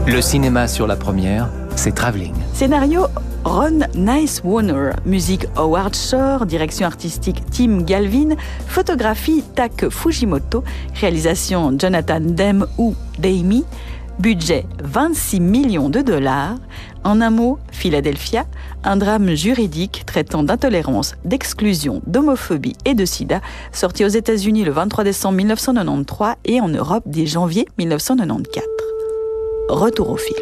Le cinéma sur la première, c'est Travelling. Scénario Ron Nice-Warner, musique Howard Shore, direction artistique Tim Galvin, photographie Tak Fujimoto, réalisation Jonathan Demme ou Demme, budget 26 millions de dollars. En un mot, Philadelphia, un drame juridique traitant d'intolérance, d'exclusion, d'homophobie et de sida, sorti aux États-Unis le 23 décembre 1993 et en Europe dès janvier 1994. Retour au film.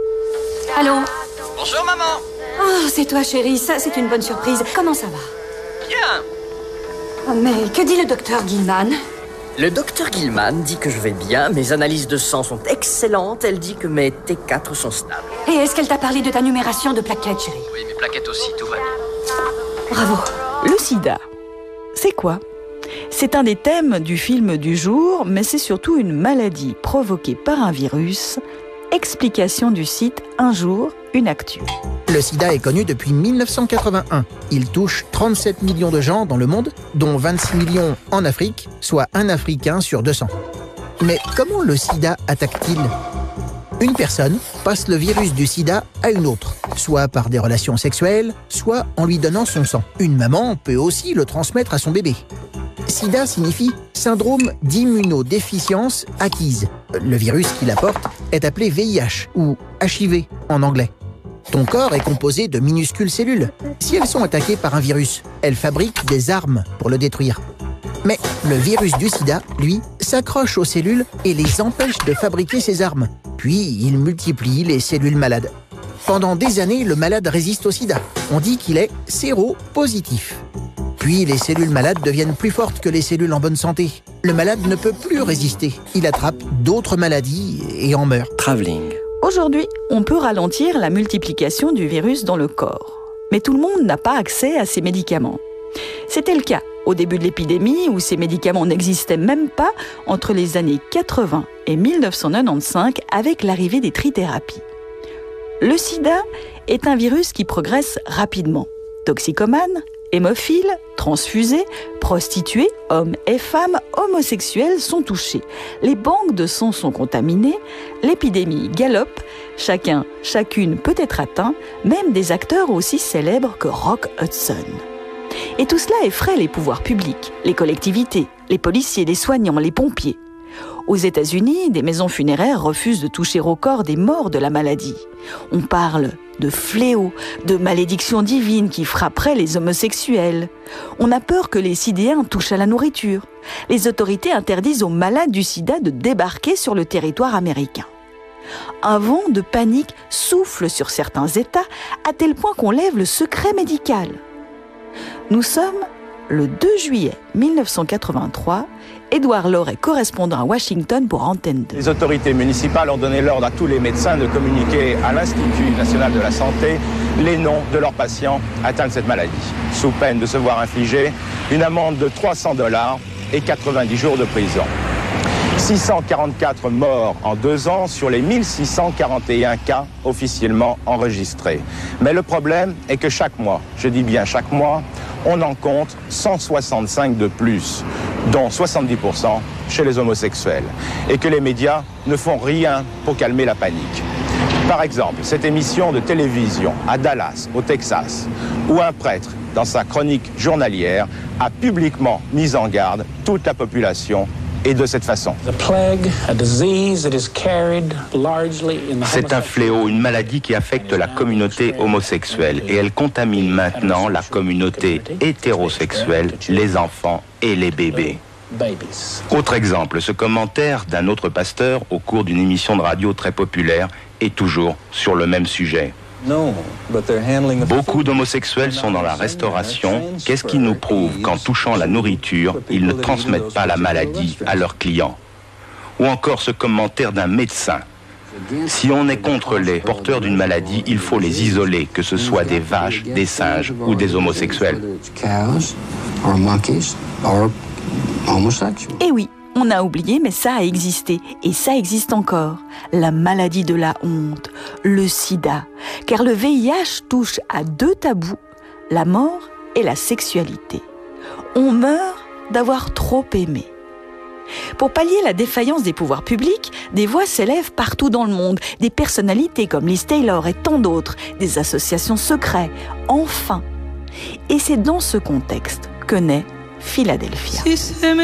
Allô? Bonjour maman. Oh, c'est toi chérie, ça c'est une bonne surprise. Comment ça va? Bien. Oh, mais que dit le docteur Gilman? Le docteur Gilman dit que je vais bien, mes analyses de sang sont excellentes, elle dit que mes T4 sont stables. Et est-ce qu'elle t'a parlé de ta numération de plaquettes, chérie? Oui, mes plaquettes aussi, tout va bien. Bravo. Le sida, c'est quoi? C'est un des thèmes du film du jour, mais c'est surtout une maladie provoquée par un virus. Explication du site Un jour, une actu. Le sida est connu depuis 1981. Il touche 37 millions de gens dans le monde, dont 26 millions en Afrique, soit un Africain sur 200. Mais comment le sida attaque-t-il ? Une personne passe le virus du sida à une autre, soit par des relations sexuelles, soit en lui donnant son sang. Une maman peut aussi le transmettre à son bébé. SIDA signifie syndrome d'immunodéficience acquise. Le virus qui la porte est appelé VIH ou HIV en anglais. Ton corps est composé de minuscules cellules. Si elles sont attaquées par un virus, elles fabriquent des armes pour le détruire. Mais le virus du sida, lui, s'accroche aux cellules et les empêche de fabriquer ces armes. Puis il multiplie les cellules malades. Pendant des années, le malade résiste au sida. On dit qu'il est séropositif. Puis les cellules malades deviennent plus fortes que les cellules en bonne santé. Le malade ne peut plus résister. Il attrape d'autres maladies et en meurt. Travelling. Aujourd'hui, on peut ralentir la multiplication du virus dans le corps. Mais tout le monde n'a pas accès à ces médicaments. C'était le cas au début de l'épidémie où ces médicaments n'existaient même pas entre les années 80 et 1995 avec l'arrivée des trithérapies. Le sida est un virus qui progresse rapidement. Toxicomane, hémophiles, transfusés, prostituées, hommes et femmes, homosexuels sont touchés. Les banques de sang sont contaminées, l'épidémie galope, chacune peut être atteint, même des acteurs aussi célèbres que Rock Hudson. Et tout cela effraie les pouvoirs publics, les collectivités, les policiers, les soignants, les pompiers. Aux États-Unis, des maisons funéraires refusent de toucher au corps des morts de la maladie. On parle de fléau, de malédiction divine qui frapperait les homosexuels. On a peur que les sidéens touchent à la nourriture. Les autorités interdisent aux malades du sida de débarquer sur le territoire américain. Un vent de panique souffle sur certains États à tel point qu'on lève le secret médical. Nous sommes le 2 juillet 1983. Édouard Laure est correspondant à Washington pour Antenne 2. Les autorités municipales ont donné l'ordre à tous les médecins de communiquer à l'Institut national de la santé les noms de leurs patients atteints de cette maladie, sous peine de se voir infliger une amende de $300 et 90 jours de prison. 644 morts en 2 ans sur les 1641 cas officiellement enregistrés. Mais le problème est que chaque mois, je dis bien chaque mois, on en compte 165 de plus, dont 70% chez les homosexuels, et que les médias ne font rien pour calmer la panique. Par exemple, cette émission de télévision à Dallas, au Texas, où un prêtre, dans sa chronique journalière, a publiquement mis en garde toute la population et de cette façon. C'est un fléau, une maladie qui affecte la communauté homosexuelle et elle contamine maintenant la communauté hétérosexuelle, les enfants et les bébés. Autre exemple, ce commentaire d'un autre pasteur au cours d'une émission de radio très populaire est toujours sur le même sujet. Beaucoup d'homosexuels sont dans la restauration. Qu'est-ce qui nous prouve qu'en touchant la nourriture, ils ne transmettent pas la maladie à leurs clients? Ou encore ce commentaire d'un médecin. Si on est contre les porteurs d'une maladie, il faut les isoler, que ce soit des vaches, des singes ou des homosexuels. Eh oui, on a oublié, mais ça a existé, et ça existe encore. La maladie de la honte, le sida. Car le VIH touche à 2 tabous, la mort et la sexualité. On meurt d'avoir trop aimé. Pour pallier la défaillance des pouvoirs publics, des voix s'élèvent partout dans le monde, des personnalités comme Liz Taylor et tant d'autres, des associations secrètes, enfin. Et c'est dans ce contexte que naît Philadelphia.